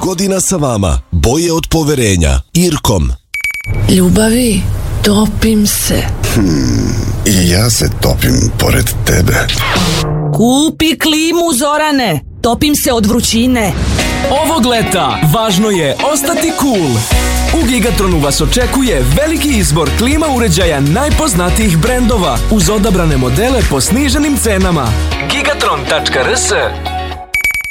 godina sa vama. Boje od poverenja. Irkom. Ljubavi, topim se. I ja se topim pored tebe. Kupi klimu, Zorane. Topim se od vrućine. Ovog leta važno je ostati cool. U Gigatronu vas očekuje veliki izbor klima uređaja najpoznatijih brendova uz odabrane modele po sniženim cenama. Gigatron.rs